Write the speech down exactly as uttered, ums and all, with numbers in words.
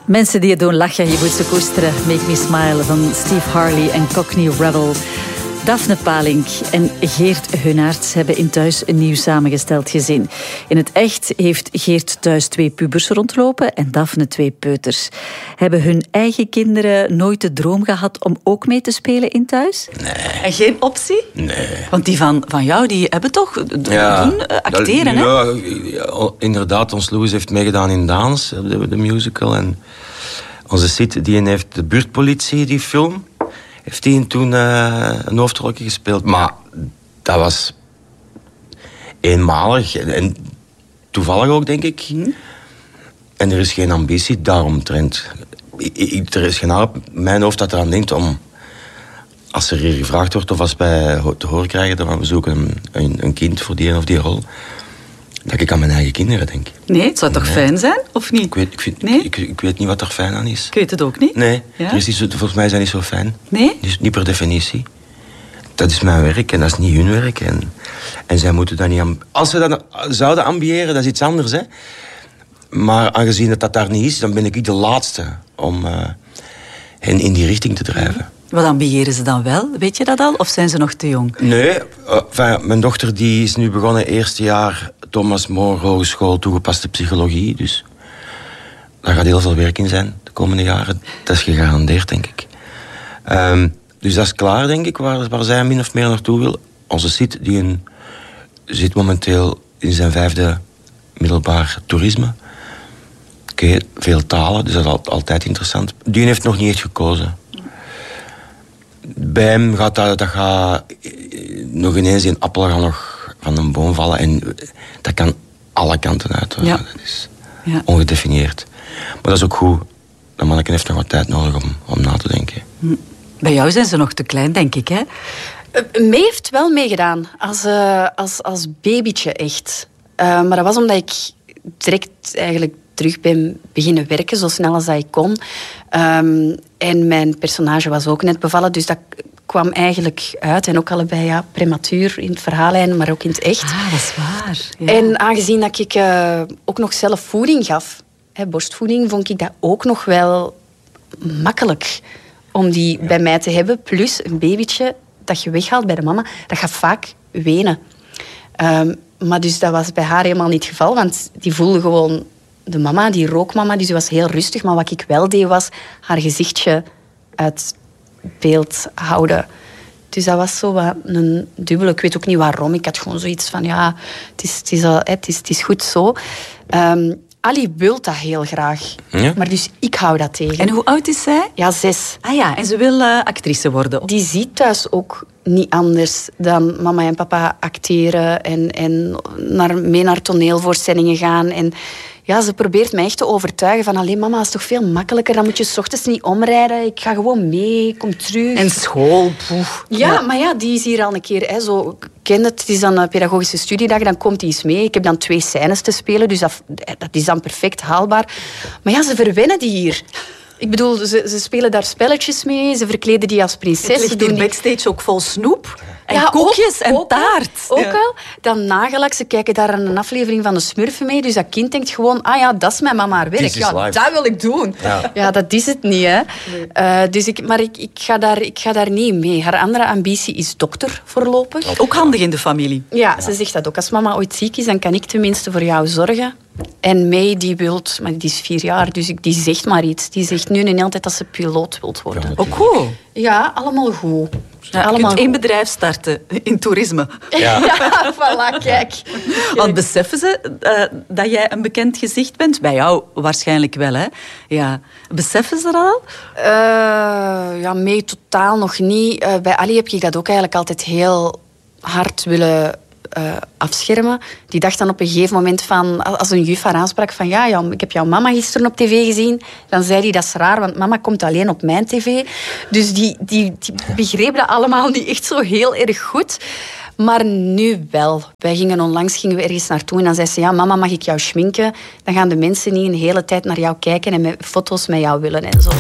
Mensen die je doen lachen, je moet ze koesteren. Make Me Smile van Steve Harley en Cockney Rebel. Daphne Palink en Geert Hunaerts hebben in Thuis een nieuw samengesteld gezin. In het echt heeft Geert thuis twee pubers rondlopen en Daphne twee peuters. Hebben hun eigen kinderen nooit de droom gehad om ook mee te spelen in Thuis? Nee. En geen optie? Nee. Want die van, van jou, die hebben toch d- Ja, doen, uh, acteren, hè? Ja, ja, inderdaad. Ons Louis heeft meegedaan in Dans, de, de musical. En onze Sid, die heeft de buurtpolitie, die film... heeft hij toen uh, een hoofdrolje gespeeld. Maar dat was eenmalig. En toevallig ook, denk ik. Hmm. En er is geen ambitie daaromtrent. Er is geen op mijn hoofd dat eraan denkt om... als er hier gevraagd wordt of als wij te horen krijgen... dat we zoeken een, een, een kind voor die en of die rol... dat ik aan mijn eigen kinderen denk. Nee, het zou toch nee. fijn zijn, of niet? Ik weet, ik, vind, nee? ik, ik weet niet wat er fijn aan is. Ik weet het ook niet. Nee, ja? er is niet zo, volgens mij zijn die zo fijn. Nee? Dus niet per definitie. Dat is mijn werk en dat is niet hun werk. En, en zij moeten dat niet... Amb- Als ze dat zouden ambiëren, dat is iets anders, hè. Maar aangezien dat dat daar niet is, dan ben ik de laatste om uh, hen in die richting te drijven. Wat ambiëren ze dan wel? Weet je dat al? Of zijn ze nog te jong? Nee, uh, enfin, mijn dochter die is nu begonnen eerste jaar Thomas More Hogeschool toegepaste psychologie. Dus daar gaat heel veel werk in zijn de komende jaren. Dat is gegarandeerd, denk ik. Um, dus dat is klaar, denk ik, waar, waar zij min of meer naartoe wil. Onze Sid, die een, zit momenteel in zijn vijfde middelbaar toerisme. Oké, okay, veel talen, dus dat is altijd interessant. Die heeft nog niet echt gekozen. Bij hem gaat dat, dat gaat nog ineens een appel gaan nog van een boom vallen. En dat kan alle kanten uit. Ja. Dat is ja. ongedefinieerd. Maar dat is ook goed. Dat manneke heeft nog wat tijd nodig om, om na te denken. Bij jou zijn ze nog te klein, denk ik, hè? Uh, Mee heeft wel meegedaan. Als, uh, als, als babytje, echt. Uh, maar dat was omdat ik direct eigenlijk terug ben beginnen werken, zo snel als dat ik kon. Um, en mijn personage was ook net bevallen, dus dat kwam eigenlijk uit. En ook allebei ja, prematuur in het verhaallijn, maar ook in het echt. Ah, dat is waar. Ja. En aangezien dat ik uh, ook nog zelf voeding gaf, hè, borstvoeding, vond ik dat ook nog wel makkelijk om die ja. bij mij te hebben. Plus een babytje dat je weghaalt bij de mama, dat gaat vaak wenen. Um, maar dus dat was bij haar helemaal niet het geval, want die voelde gewoon de mama, die rookmama, dus die was heel rustig. Maar wat ik wel deed, was haar gezichtje uit beeld houden. Dus dat was zo wat een dubbele. Ik weet ook niet waarom. Ik had gewoon zoiets van, ja, het is, het is, het is, het is goed zo. Um, Ali wil dat heel graag. Ja? Maar dus ik hou dat tegen. En hoe oud is zij? Ja, zes. Ah ja, en ze wil uh, actrice worden. Die ziet thuis ook niet anders dan mama en papa acteren en, en naar, mee naar toneelvoorstellingen gaan. En ja, ze probeert mij echt te overtuigen van alleen mama, is toch veel makkelijker. Dan moet je 's ochtends niet omrijden. Ik ga gewoon mee, kom terug. En school, poef. Ja, ja, maar ja, die is hier al een keer. Hè, zo, ik ken het, het is dan een pedagogische studiedag, dan komt die eens mee. Ik heb dan twee scènes te spelen, dus dat, dat is dan perfect haalbaar. Maar ja, ze verwennen die hier. Ik bedoel, ze, ze spelen daar spelletjes mee, ze verkleden die als prinses. Het ligt hier backstage ook vol snoep. En ja, koekjes ook, en ook taart. Al, ook ja. al. Dan nagellak, ze kijken daar aan een aflevering van de Smurfen mee. Dus dat kind denkt gewoon, ah ja, dat is mijn mama haar werk. Ja, life. Dat wil ik doen. Ja, ja dat is het niet, hè. Nee. Uh, dus ik, maar ik, ik, ga daar, ik ga daar niet mee. Haar andere ambitie is dokter voorlopig. Ook handig in de familie. Ja, ja, ze zegt dat ook. Als mama ooit ziek is, dan kan ik tenminste voor jou zorgen. En May, die wilt, maar die is vier jaar, dus die zegt maar iets. Die zegt nu en de hele tijd dat ze piloot wilt worden. Ja, ook goed. Ja, allemaal goed. Ja, allemaal je kunt één bedrijf starten in toerisme. Ja, ja voilà, kijk. kijk. Want beseffen ze uh, dat jij een bekend gezicht bent? Bij jou waarschijnlijk wel, hè? Ja. Beseffen ze dat al? Uh, ja, May totaal nog niet. Uh, bij Ali heb ik dat ook eigenlijk altijd heel hard willen Uh, afschermen. Die dacht dan op een gegeven moment van, als een juf haar aansprak van ja, jou, ik heb jouw mama gisteren op tv gezien, dan zei hij dat is raar, want mama komt alleen op mijn tv. Dus die, die, die begreep dat allemaal niet echt zo heel erg goed. Maar nu wel. Wij gingen onlangs gingen we ergens naartoe en dan zei ze, ja, mama, mag ik jou schminken? Dan gaan de mensen niet een hele tijd naar jou kijken en met foto's met jou willen en zo.